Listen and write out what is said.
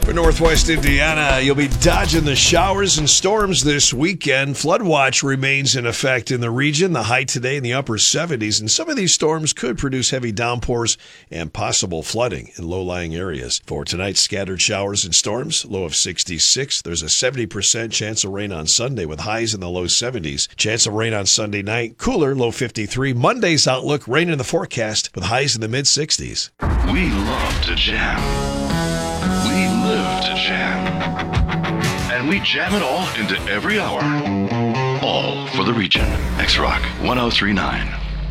For Northwest Indiana, you'll be dodging the showers and storms this weekend. Flood watch remains in effect in the region. The high today in the upper 70s, and some of these storms could produce heavy downpours and possible flooding in low-lying areas. For tonight, scattered showers and storms, low of 66. There's a 70% chance of rain on Sunday with highs in the low 70s. Chance of rain on Sunday night, cooler, low 53. Monday's outlook, rain in the forecast with highs in the mid-60s. We love to jam. We live to jam. And we jam it all into every hour. All for the region. X-Rock 1039.